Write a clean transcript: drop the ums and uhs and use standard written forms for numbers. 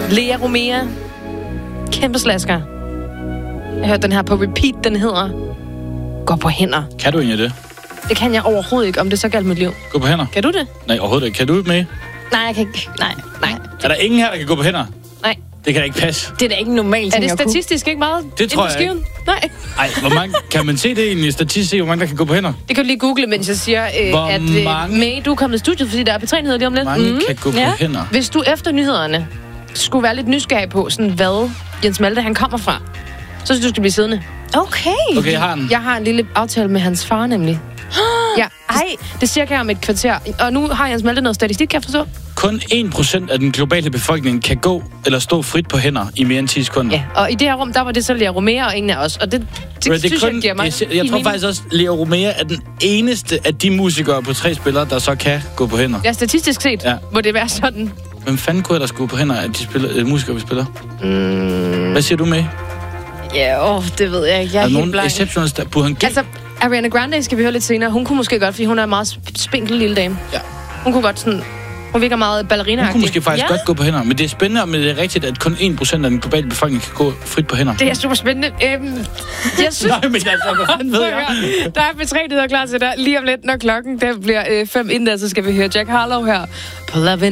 Lea Romea. Kæmpe slasker. Jeg hørte den her på repeat, den hedder Gå på hænder. Kan du egentlig det? Det kan jeg overhovedet ikke, om det så galt mit liv. Gå på hænder? Kan du det? Nej, overhovedet ikke. Kan du med? Nej, jeg kan ikke. Nej. Er der ingen her, der kan gå på hænder? Nej. Det kan da ikke passe. Det er da ikke normalt. Er det statistisk ikke meget? Det tror jeg ikke. Nej. Ej, hvor mange, kan man se det egentlig statistisk, hvor mange der kan gå på hænder? Det kan du lige google, mens jeg siger, at mange? May, du er kommet i studiet, fordi der er P3-nyheder lige om lidt. Mange kan gå på hænder. Hvis du efter nyhederne skulle være lidt nysgerrig på, sådan hvad Jens Malte han kommer fra, så synes du skal blive siddende. Okay, har den. Jeg har en lille aftale med hans far, nemlig. Ja, det er cirka om et kvarter. Og nu har Jens Malte noget statistik, kan jeg forstå? Kun 1% af den globale befolkning kan gå eller stå frit på hænder i mere end 10 sekunder. Ja, og i det her rum, der var det så Lea Romea og ingen af os. Og det synes jeg giver mig... Jeg tror faktisk også, Lea Romea er den eneste af de musikere på 3 spillere, der så kan gå på hænder. Ja, statistisk set må det være sådan. Hvem fanden kunne der gå på hænder af de musikere, vi spiller? Hvad siger du med? Ja, det ved jeg ikke. Jeg er helt blank. Exceptionals, der burde han Altså, Ariana Grande skal vi høre lidt senere. Hun kunne måske godt, fordi hun er en meget spinkel lille dame. Ja. Hun kunne godt sådan... Hun virker meget ballerina-agtig. Hun kunne måske faktisk godt gå på hænder, men det er spændende, om det er rigtigt, at kun 1% af den globale befolkning kan gå frit på hænder. Det er super spændende. Jeg synes... Nej, men altså, hvad fanden ved jeg? Der er P3-nyheder klar til dig lige om lidt, når klokken der bliver 5 inden, så skal vi høre Jack Harlow her på Love